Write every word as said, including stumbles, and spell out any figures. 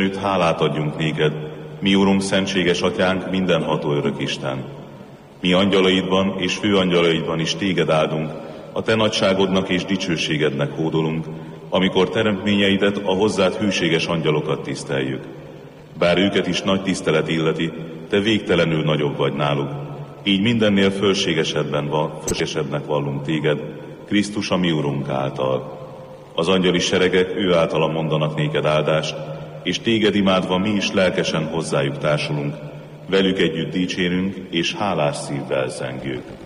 Mindenütt hálát adjunk néked, mi Urunk, szentséges Atyánk, mindenható örök Isten. Mi angyalaidban és főangyalaidban is téged áldunk, a te nagyságodnak és dicsőségednek hódolunk, amikor teremtményeidet, a hozzád hűséges angyalokat tiszteljük. Bár őket is nagy tisztelet illeti, te végtelenül nagyobb vagy náluk. Így mindennél fölségesebben van, fölségesebbnek vallunk téged, Krisztus a mi Urunk által. Az angyali seregek ő általa mondanak néked áldást, és téged imádva mi is lelkesen hozzájuk társulunk, velük együtt dicsérünk és hálás szívvel zengünk.